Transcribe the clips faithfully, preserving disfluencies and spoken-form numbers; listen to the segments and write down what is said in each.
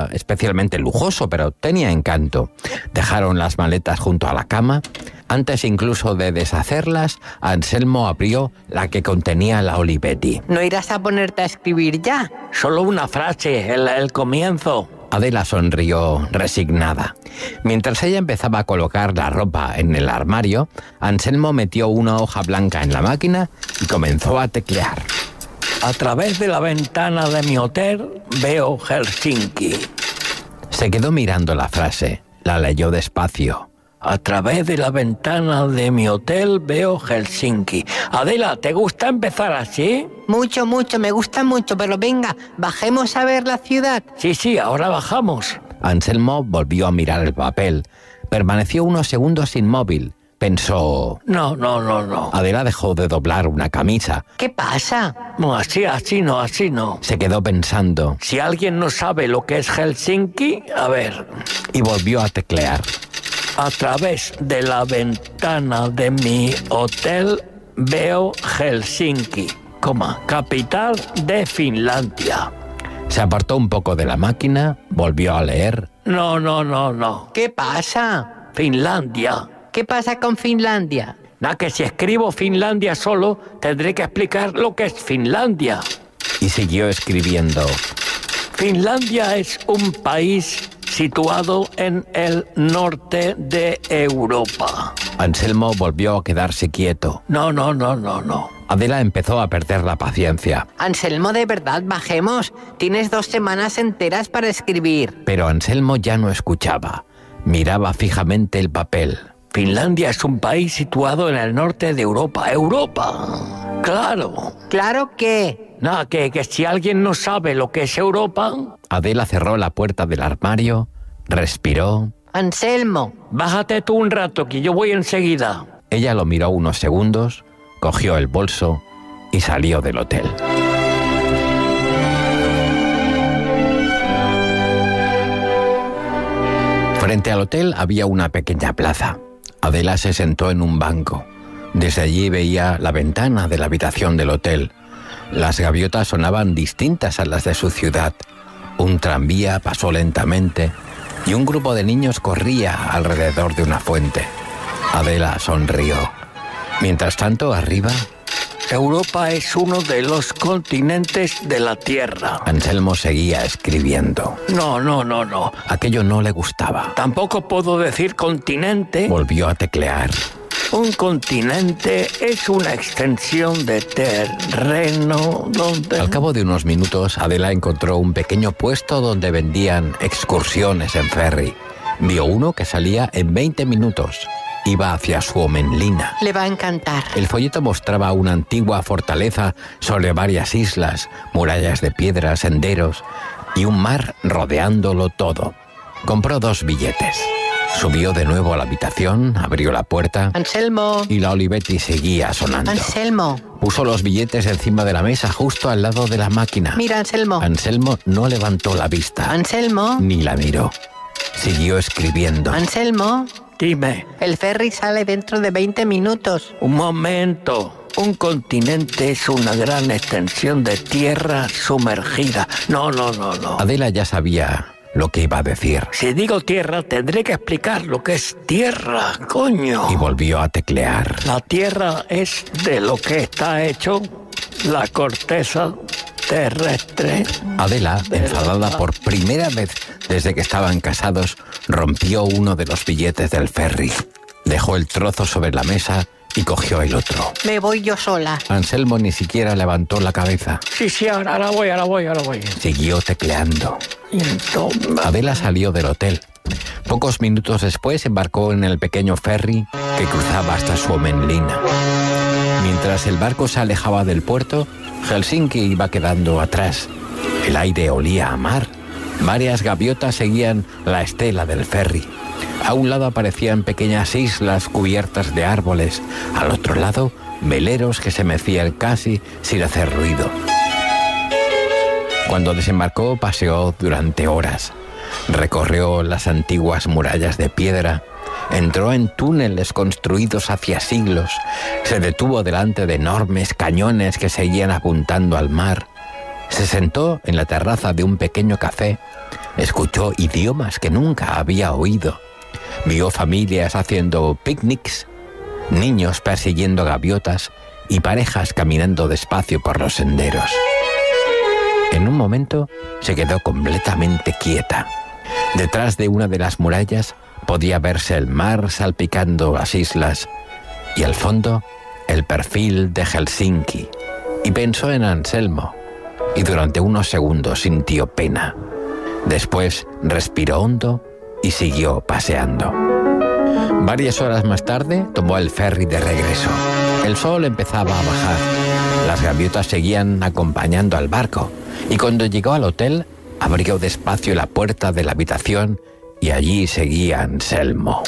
era especialmente lujoso, pero tenía encanto. Dejaron las maletas junto a la cama. Antes incluso de deshacerlas, Anselmo abrió la que contenía la Olivetti. ¿No irás a ponerte a escribir ya? Solo una frase, el, el comienzo. Adela sonrió resignada. Mientras ella empezaba a colocar la ropa en el armario, Anselmo metió una hoja blanca en la máquina y comenzó a teclear. A través de la ventana de mi hotel veo Helsinki. Se quedó mirando la frase. La leyó despacio. A través de la ventana de mi hotel veo Helsinki. Adela, ¿te gusta empezar así? Mucho, mucho, me gusta mucho, pero venga, bajemos a ver la ciudad. Sí, sí, ahora bajamos. Anselmo volvió a mirar el papel. Permaneció unos segundos inmóvil. Pensó... No, no, no, no. Adela dejó de doblar una camisa. ¿Qué pasa? No, así, así no, así no. Se quedó pensando. Si alguien no sabe lo que es Helsinki, a ver. Y volvió a teclear. A través de la ventana de mi hotel veo Helsinki, coma, capital de Finlandia. Se apartó un poco de la máquina, volvió a leer. No, no, no, no. ¿Qué pasa? Finlandia. ¿Qué pasa con Finlandia? Nada, que si escribo Finlandia solo, tendré que explicar lo que es Finlandia. Y siguió escribiendo. Finlandia es un país situado en el norte de Europa. Anselmo volvió a quedarse quieto. No, no, no, no, no. Adela empezó a perder la paciencia. Anselmo, de verdad, bajemos. Tienes dos semanas enteras para escribir. Pero Anselmo ya no escuchaba. Miraba fijamente el papel. Finlandia es un país situado en el norte de Europa. ¡Europa! ¡Claro! ¿Claro qué? Nada, que, que si alguien no sabe lo que es Europa... Adela cerró la puerta del armario, respiró. Anselmo. Bájate tú un rato, que yo voy enseguida. Ella lo miró unos segundos, cogió el bolso y salió del hotel. Frente al hotel había una pequeña plaza. Adela se sentó en un banco. Desde allí veía la ventana de la habitación del hotel. Las gaviotas sonaban distintas a las de su ciudad. Un tranvía pasó lentamente y un grupo de niños corría alrededor de una fuente. Adela sonrió. Mientras tanto, arriba... Europa es uno de los continentes de la Tierra. Anselmo seguía escribiendo. No, no, no, no. Aquello no le gustaba. Tampoco puedo decir continente. Volvió a teclear. Un continente es una extensión de terreno donde... Al cabo de unos minutos, Adela encontró un pequeño puesto donde vendían excursiones en ferry. Vio uno que salía en veinte minutos. Iba hacia Suomenlinna. Le va a encantar. El folleto mostraba una antigua fortaleza sobre varias islas, murallas de piedra, senderos y un mar rodeándolo todo. Compró dos billetes. Subió de nuevo a la habitación, abrió la puerta... Anselmo. Y la Olivetti seguía sonando. Anselmo. Puso los billetes encima de la mesa, justo al lado de la máquina. Mira, Anselmo. Anselmo no levantó la vista. Anselmo. Ni la miró. Siguió escribiendo. Anselmo. Dime. El ferry sale dentro de veinte minutos. Un momento. Un continente es una gran extensión de tierra sumergida. No, no, no, no. Adela ya sabía lo que iba a decir. Si digo tierra, tendré que explicar lo que es tierra, coño. Y volvió a teclear. La tierra es de lo que está hecho la corteza terrestre. Adela, enfadada por primera vez desde que estaban casados, rompió uno de los billetes del ferry. Dejó el trozo sobre la mesa y cogió el otro. Me voy yo sola. Anselmo ni siquiera levantó la cabeza. Sí, sí, ahora, ahora voy, ahora voy, ahora voy. Siguió tecleando. Y entonces... Adela salió del hotel. Pocos minutos después embarcó en el pequeño ferry que cruzaba hasta Suomenlinna. Mientras el barco se alejaba del puerto, Helsinki iba quedando atrás. El aire olía a mar. Varias gaviotas seguían la estela del ferry. A un lado aparecían pequeñas islas cubiertas de árboles. Al otro lado, veleros que se mecían casi sin hacer ruido. Cuando desembarcó, paseó durante horas. Recorrió las antiguas murallas de piedra. Entró en túneles construidos hacía siglos. Se detuvo delante de enormes cañones que seguían apuntando al mar. Se sentó en la terraza de un pequeño café, escuchó idiomas que nunca había oído, vio familias haciendo picnics, niños persiguiendo gaviotas y parejas caminando despacio por los senderos. En un momento se quedó completamente quieta. Detrás de una de las murallas podía verse el mar salpicando las islas y al fondo el perfil de Helsinki. Y pensó en Anselmo y durante unos segundos sintió pena. Después respiró hondo y siguió paseando. Varias horas más tarde tomó el ferry de regreso. El sol empezaba a bajar. Las gaviotas seguían acompañando al barco y cuando llegó al hotel abrió despacio la puerta de la habitación y allí seguía Anselmo.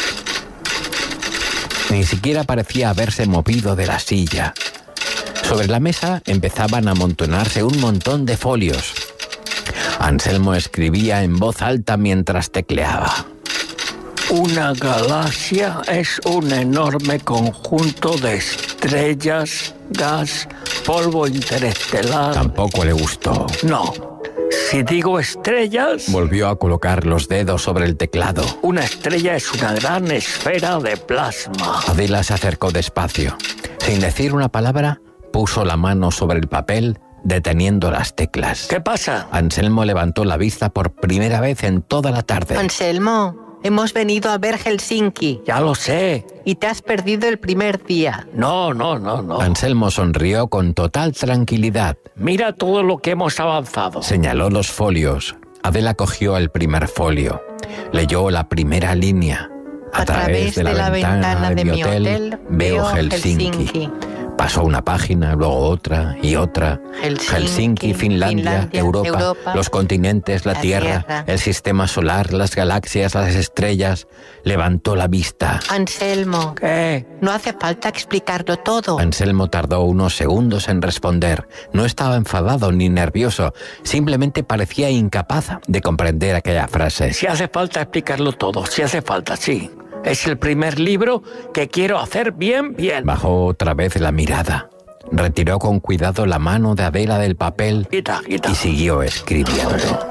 Ni siquiera parecía haberse movido de la silla. Sobre la mesa empezaban a amontonarse un montón de folios. Anselmo escribía en voz alta mientras tecleaba. Una galaxia es un enorme conjunto de estrellas, gas, polvo interestelar. Tampoco le gustó. No. Si digo estrellas... Volvió a colocar los dedos sobre el teclado. Una estrella es una gran esfera de plasma. Adela se acercó despacio. Sin decir una palabra, puso la mano sobre el papel, deteniendo las teclas. ¿Qué pasa? Anselmo levantó la vista por primera vez en toda la tarde. Anselmo, hemos venido a ver Helsinki. Ya lo sé. Y te has perdido el primer día. No, no, no, no. Anselmo sonrió con total tranquilidad. Mira todo lo que hemos avanzado. Señaló los folios. Adela cogió el primer folio. Leyó la primera línea. A, a través, través de, la, de la ventana, ventana de, de mi hotel, hotel veo Helsinki. Helsinki. Pasó una página, luego otra y otra. Helsinki, Helsinki Finlandia, Finlandia Europa, Europa, los continentes, la, la tierra, tierra, el sistema solar, las galaxias, las estrellas. Levantó la vista. Anselmo, ¿qué? No hace falta explicarlo todo. Anselmo tardó unos segundos en responder. No estaba enfadado ni nervioso. Simplemente parecía incapaz de comprender aquella frase. Si hace falta explicarlo todo, si hace falta, sí. Es el primer libro que quiero hacer bien, bien. Bajó otra vez la mirada. Retiró con cuidado la mano de Adela del papel quita, quita. y siguió escribiendo.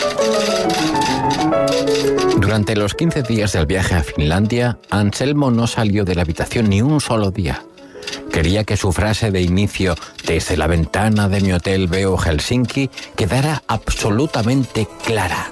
Durante los quince días del viaje a Finlandia, Anselmo no salió de la habitación ni un solo día. Quería que su frase de inicio, desde la ventana de mi hotel veo Helsinki, quedara absolutamente clara.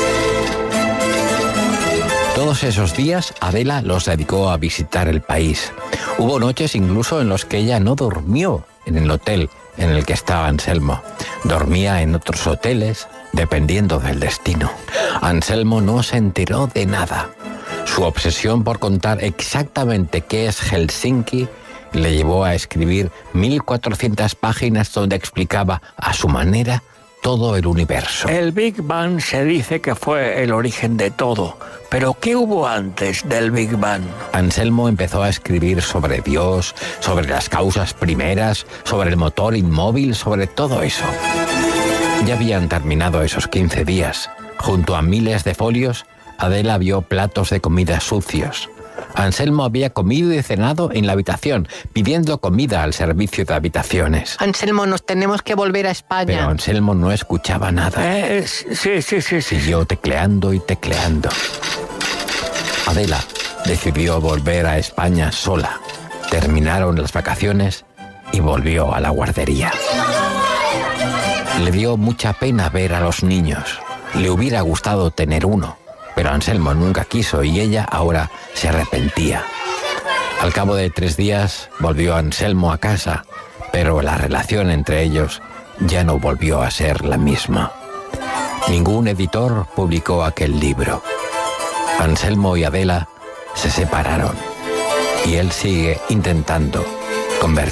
Todos esos días, Adela los dedicó a visitar el país. Hubo noches incluso en las que ella no durmió en el hotel en el que estaba Anselmo. Dormía en otros hoteles, dependiendo del destino. Anselmo no se enteró de nada. Su obsesión por contar exactamente qué es Helsinki le llevó a escribir mil cuatrocientas páginas donde explicaba a su manera todo el universo. El Big Bang se dice que fue el origen de todo, pero ¿qué hubo antes del Big Bang? Anselmo empezó a escribir sobre Dios, sobre las causas primeras, sobre el motor inmóvil, sobre todo eso. Ya habían terminado esos quince días. Junto a miles de folios, Adela vio platos de comida sucios. Anselmo había comido y cenado en la habitación, pidiendo comida al servicio de habitaciones. Anselmo, nos tenemos que volver a España. Pero Anselmo no escuchaba nada. Eh, sí, sí, sí, sí. Siguió tecleando y tecleando. Adela decidió volver a España sola. Terminaron las vacaciones y volvió a la guardería. Le dio mucha pena ver a los niños. Le hubiera gustado tener uno. Pero Anselmo nunca quiso y ella ahora se arrepentía. Al cabo de tres días volvió Anselmo a casa, pero la relación entre ellos ya no volvió a ser la misma. Ningún editor publicó aquel libro. Anselmo y Adela se separaron y él sigue intentando convertirse